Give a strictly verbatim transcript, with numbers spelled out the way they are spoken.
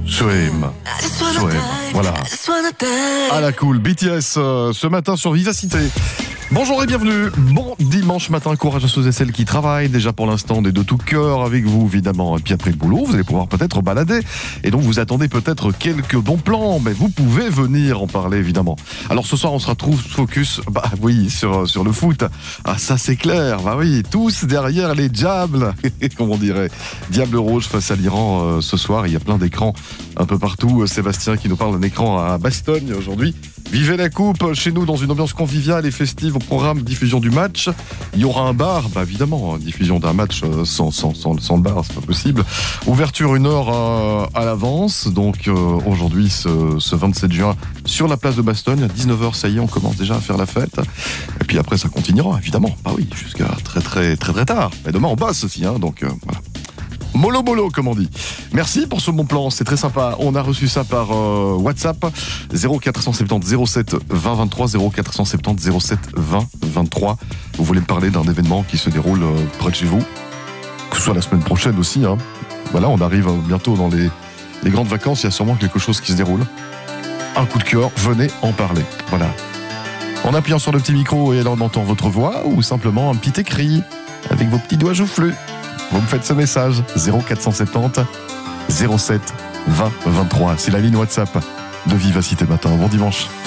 Swim. Swim. Voilà. À la cool. B T S euh, ce matin sur Vivacité. Bonjour et bienvenue. Bon dimanche matin, courage à ceux et celles qui travaillent déjà pour l'instant des de tout cœur avec vous évidemment. Et puis après le boulot, vous allez pouvoir peut-être balader et donc vous attendez peut-être quelques bons plans, mais vous pouvez venir en parler évidemment. Alors ce soir on sera trop focus, bah oui, sur, sur le foot. Ah ça c'est clair, bah oui, tous derrière les diables, comme on dirait. Diable rouge face à l'Iran euh, ce soir, il y a plein d'écrans un peu partout. Sébastien qui nous parle d'un écran à Bastogne aujourd'hui. Vivez la coupe chez nous dans une ambiance conviviale et festive au programme diffusion du match. Il y aura un bar, bah évidemment, diffusion d'un match sans, sans, sans, sans le bar, c'est pas possible. Ouverture une heure à, à l'avance, donc euh, aujourd'hui ce, ce vingt-sept juin sur la place de Bastogne, à dix-neuf heures, ça y est, on commence déjà à faire la fête. Et puis après ça continuera, évidemment, bah oui, jusqu'à très très très très tard. Et demain on bosse aussi, hein, donc euh, voilà. Mollo mollo comme on dit. Merci pour ce bon plan, c'est très sympa. On a reçu ça par euh, WhatsApp zéro quatre cent soixante-dix zéro sept vingt vingt-trois zéro quatre cent soixante-dix zéro sept vingt vingt-trois. Vous voulez me parler d'un événement qui se déroule euh, près de chez vous, que ce soit la semaine prochaine aussi, hein. Voilà, on arrive euh, bientôt dans les, les grandes vacances, il y a sûrement quelque chose qui se déroule. Un coup de cœur, venez en parler. Voilà. En appuyant sur le petit micro et en entendant votre voix, ou simplement un petit écrit avec vos petits doigts joufflus. Vous me faites ce message, zéro quatre cent soixante-dix zéro sept vingt vingt-trois. C'est la ligne WhatsApp de Vivacité Matin. Bon dimanche.